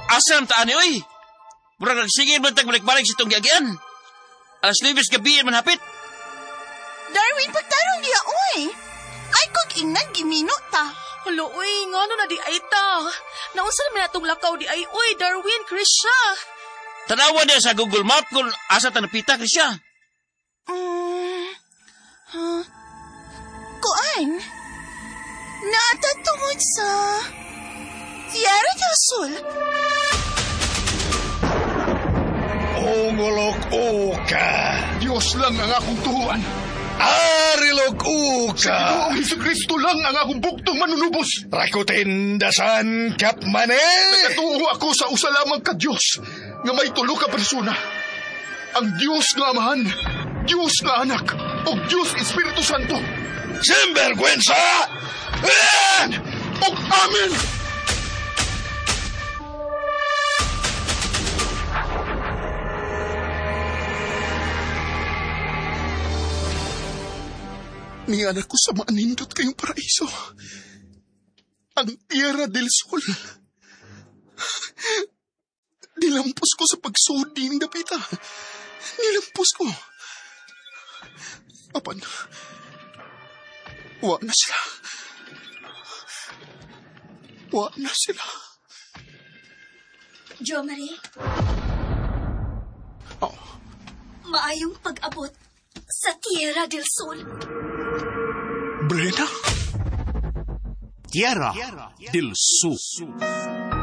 Asam taan ni, oy. Murang nagsingin man balik-balik sa itong giagian. Alas 9 gabi man hapit. Darwin, pagtarong niya, oy. Ay, kung ingnan, gimino ta. Hala, uy, nga na di ay ta. Naunsa naman natong lakaw di ay, uy, Darwin, Krisha. Tanawa niya sa Google Map kung asa ta napita, Krisha. Kuan? Natatungod sa Tierra del Sol. Ongolok-oka. Diyos lang ang akong tuhuan. Arilog-uka. Noong Jesu-Kristo lang ang akong buktong manunubos. Rakutindasan kapmane. Nagatuo ako sa usa lamang ka Diyos nga may tulo ka persona. Ang Diyos nga Amahan, Diyos nga Anak, o Diyos Espiritu Santo. Sinvergüenza! O Amen! Nianak ko sa maanindot kayong paraiso. Ang Tierra del Sol. Nilampos ko sa pagsudi ng dapita. Nilampos ko. Apan, wa na sila. Wa na sila. Jo Marie? Oh. Maayong pag-abot sa Tierra del Sol. Brena? Tierra del Sur.